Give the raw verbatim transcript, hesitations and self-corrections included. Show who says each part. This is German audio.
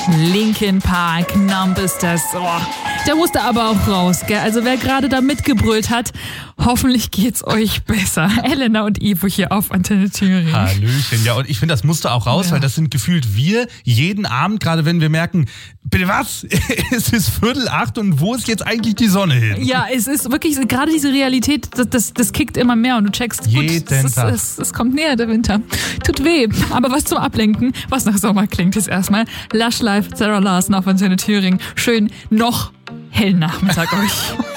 Speaker 1: Linkin Park, Numb ist das. Oh, der musste aber auch raus, gell? Also wer gerade da mitgebrüllt hat, hoffentlich geht's euch besser. Elena und Ivo hier auf Antenne Thüringen.
Speaker 2: Hallöchen. Ja, und ich finde, das musste auch raus, ja. Weil das sind gefühlt wir jeden Abend, gerade wenn wir merken, bitte was? Es ist Viertel acht und wo ist jetzt eigentlich die Sonne hin?
Speaker 1: Ja, es ist wirklich, gerade diese Realität, das, das, das kickt immer mehr und du checkst,
Speaker 2: jeden
Speaker 1: gut, es,
Speaker 2: Tag.
Speaker 1: Es, es kommt näher, der Winter. Tut weh, aber was zum Ablenken, was nach Sommer klingt, ist erstmal Lush Life, Sarah Larsen auf Antenne Thüringen. Schön noch hellen Nachmittag euch.